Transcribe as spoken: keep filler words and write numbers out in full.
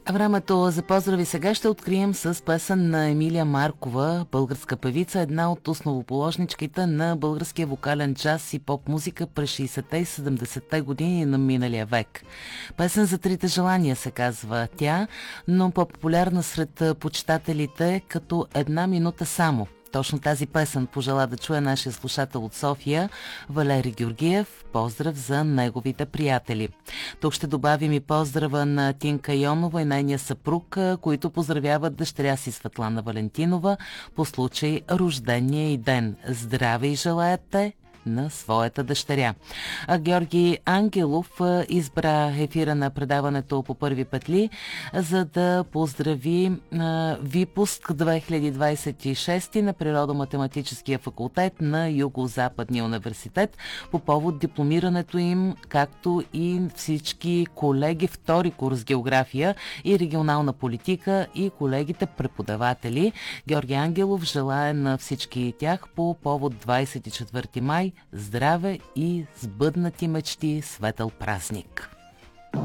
Времето за поздрави сега ще открием с песен на Емилия Маркова, българска певица, една от основоположничките на българския вокален джаз и поп-музика през шейсетте и седемдесетте години на миналия век. Песен за трите желания се казва тя, но по-популярна сред почитателите като една минута само. Точно тази песен пожела да чуе нашия слушател от София, Валери Георгиев. Поздрав за неговите приятели. Тук ще добавим и поздрава на Тинка Йонова и нейния съпруг, които поздравяват дъщеря си Светлана Валентинова по случай рождения и ден. Здраве и желаят те на своята дъщеря. А Георги Ангелов избра ефира на предаването по първи петли, за да поздрави а, випуск две хиляди двадесет и шеста на Природо-математическия факултет на Юго-Западния университет по повод дипломирането им, както и всички колеги втори курс география и регионална политика и колегите преподаватели. Георги Ангелов желае на всички тях по повод двадесет и четвърти май здраве и сбъднати мечти, светъл празник!